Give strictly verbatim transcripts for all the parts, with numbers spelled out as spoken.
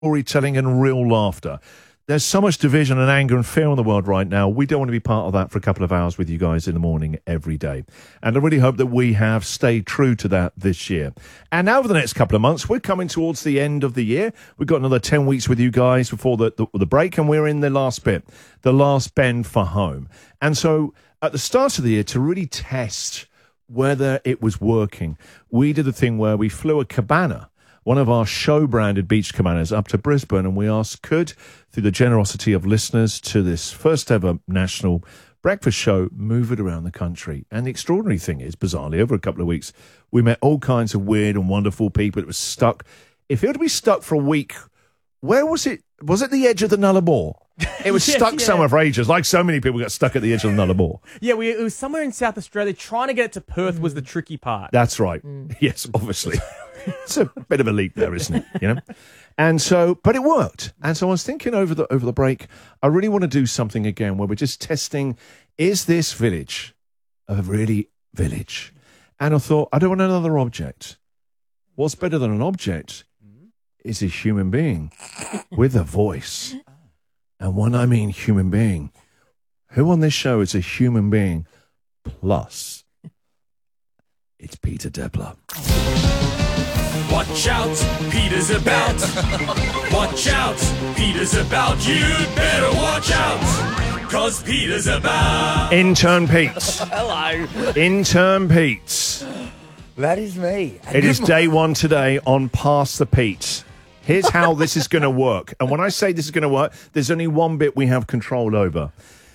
storytelling and real laughter. There's so much division and anger and fear in the world right now. We don't want to be part of that for a couple of hours with you guys in the morning every day. And I really hope that we have stayed true to that this year. And over the next couple of months, we're coming towards the end of the year. We've got another ten weeks with you guys before the, the, the break, and we're in the last bit, the last bend for home. And so at the start of the year, to really test whether it was working, we did a thing where we flew a cabana, one of our show-branded beach cabanas, up to Brisbane, and we asked, could, through the generosity of listeners to this first-ever national breakfast show, move it around the country. And the extraordinary thing is, bizarrely, over a couple of weeks, we met all kinds of weird and wonderful people that were stuck. If it were to be stuck for a week, where was it? Was it the edge of the Nullarbor? It was Yes, stuck yeah. somewhere for ages, like so many people got stuck at the edge of the Nullarbor. Yeah, we, it was somewhere in South Australia. Trying to get it to Perth was the tricky part. That's right. Yes, obviously. It's a bit of a leap there, isn't it? You know? And so, but it worked. And so I was thinking over the over the break, I really want to do something again where we're just testing, is this village a really village? And I thought, I don't want another object. What's better than an object is a human being with a voice. And when I mean human being, who on this show is a human being plus? It's Peter Depler. Watch out, Peter's about. Watch out, Peter's about. You'd better watch out, cause Peter's about. Intern Pete. Hello. Intern Pete. That is me. It is day one today on Pass the Pete. Here's how this is going to work. And when I say this is going to work, there's only one bit we have control over.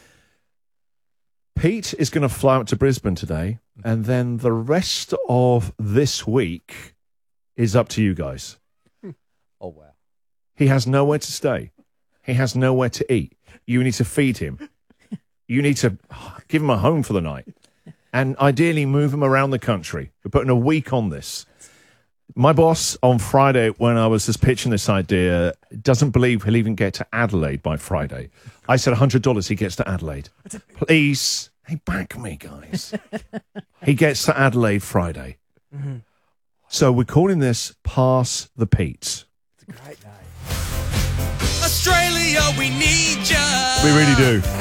Pete is going to fly out to Brisbane today, and then the rest of this week is up to you guys. Oh, wow. He has nowhere to stay. He has nowhere to eat. You need to feed him. You need to give him a home for the night. And ideally move him around the country. We're putting a week on this. My boss on Friday, when I was just pitching this idea, doesn't believe he'll even get to Adelaide by Friday. I said one hundred dollars he gets to Adelaide. Please, hey, back me, guys. He gets to Adelaide Friday. Mm-hmm. So we're calling this Pass the Pete. It's a great name. Australia, we need ya. We really do.